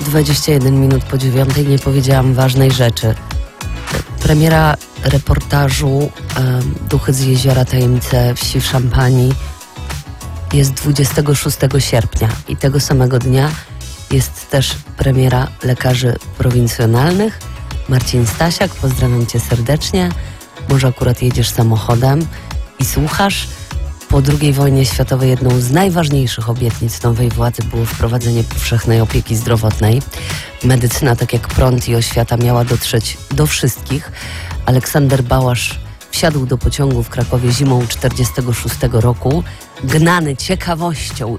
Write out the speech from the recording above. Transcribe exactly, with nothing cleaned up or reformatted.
dwadzieścia jeden minut po dziewiątej nie powiedziałam ważnej rzeczy. Premiera reportażu um, Duchy z jeziora, tajemnice wsi w Szampanii jest dwudziestego szóstego sierpnia i tego samego dnia jest też premiera Lekarzy Prowincjonalnych. Marcin Stasiak, pozdrawiam Cię serdecznie. Może akurat jedziesz samochodem i słuchasz. Po drugiej wojnie światowej jedną z najważniejszych obietnic nowej władzy było wprowadzenie powszechnej opieki zdrowotnej. Medycyna, tak jak prąd i oświata, miała dotrzeć do wszystkich. Aleksander Bałasz wsiadł do pociągu w Krakowie zimą czterdziestego szóstego roku, gnany ciekawością